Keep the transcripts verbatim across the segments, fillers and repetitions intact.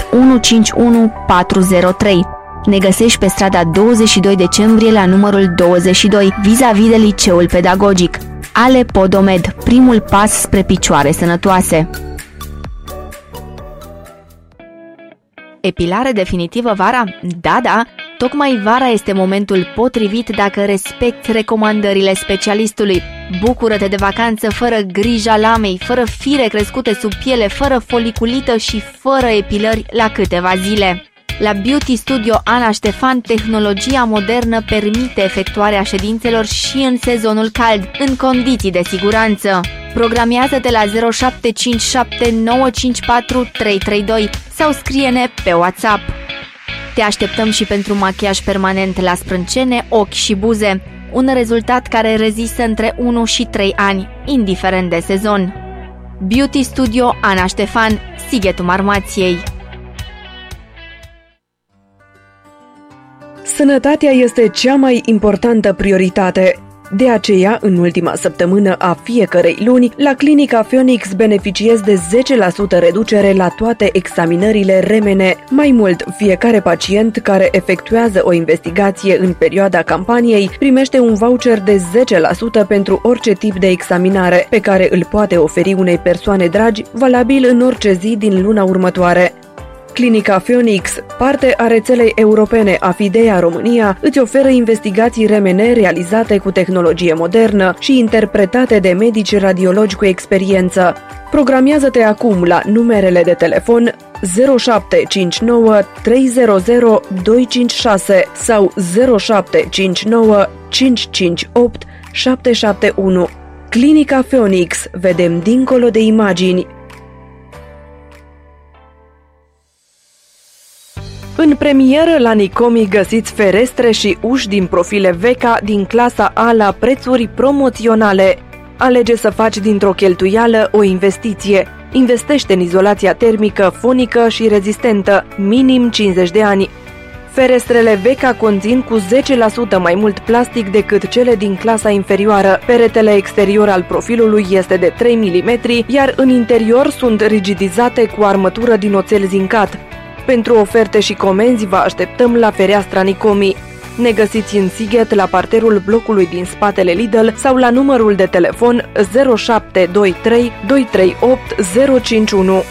unu cinci unu patru zero trei. Ne găsești pe strada douăzeci și doi decembrie la numărul douăzeci și doi, vis-a-vis de liceul pedagogic. Ale Podomed, primul pas spre picioare sănătoase. Epilare definitivă vara? Da, da! Tocmai vara este momentul potrivit dacă respecti recomandările specialistului. Bucură-te de vacanță fără grija lamei, fără fire crescute sub piele, fără foliculită și fără epilări la câteva zile. La Beauty Studio Ana Ștefan, tehnologia modernă permite efectuarea ședințelor și în sezonul cald, în condiții de siguranță. Programează-te la zero șapte cinci șapte nouă cinci patru trei trei doi sau scrie-ne pe WhatsApp. Te așteptăm și pentru machiaj permanent la sprâncene, ochi și buze, un rezultat care rezistă între unu și trei ani, indiferent de sezon. Beauty Studio Ana Ștefan, Sighetul Marmației. Sănătatea este cea mai importantă prioritate. De aceea, în ultima săptămână a fiecărei luni, la Clinica Phoenix beneficiezi de zece la sută reducere la toate examinările R M N. Mai mult, fiecare pacient care efectuează o investigație în perioada campaniei primește un voucher de zece la sută pentru orice tip de examinare, pe care îl poate oferi unei persoane dragi, valabil în orice zi din luna următoare. Clinica Phoenix, parte a rețelei europene Afidea România, îți oferă investigații R M N realizate cu tehnologie modernă și interpretate de medici radiologi cu experiență. Programează-te acum la numerele de telefon zero șapte cinci nouă trei zero zero doi cinci șase sau zero șapte cinci nouă cinci cinci opt șapte șapte unu. Clinica Phoenix, vedem dincolo de imagini. În premieră la Nicomi găsiți ferestre și uși din profile Veca din clasa A la prețuri promoționale. Alege să faci dintr-o cheltuială o investiție. Investește în izolația termică, fonică și rezistentă, minim cincizeci de ani. Ferestrele Veca conțin cu zece la sută mai mult plastic decât cele din clasa inferioară. Peretele exterior al profilului este de trei milimetri, iar în interior sunt rigidizate cu armătură din oțel zincat. Pentru oferte și comenzi vă așteptăm la fereastra Nicomi. Ne găsiți în Sighet, la parterul blocului din spatele Lidl sau la numărul de telefon zero șapte doi trei doi trei opt zero cinci unu.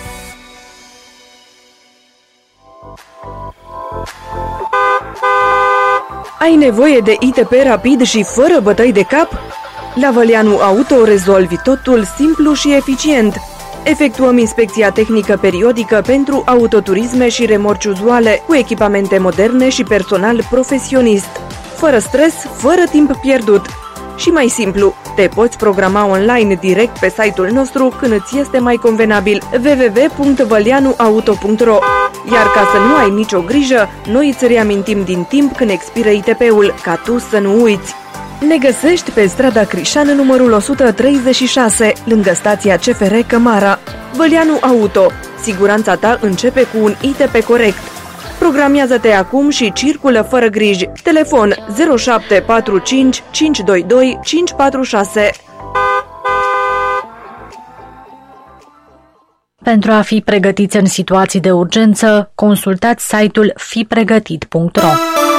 Ai nevoie de I T P rapid și fără bătăi de cap? La Văleanu Auto rezolvi totul simplu și eficient. Efectuăm inspecția tehnică periodică pentru autoturisme și remorci uzuale, cu echipamente moderne și personal profesionist. Fără stres, fără timp pierdut. Și mai simplu, te poți programa online direct pe site-ul nostru când îți este mai convenabil w w w punct văleanu auto punct ro. Iar ca să nu ai nicio grijă, noi îți reamintim din timp când expiră I T P-ul, ca tu să nu uiți. Ne găsești pe strada Crișan, numărul o sută treizeci și șase, lângă stația C F R Cămara. Văleanu Auto. Siguranța ta începe cu un I T P corect. Programează-te acum și circulă fără griji. Telefon zero șapte patru cinci cinci doi doi cinci patru șase. Pentru a fi pregătiți în situații de urgență, consultați site-ul fi pregătit punct ro.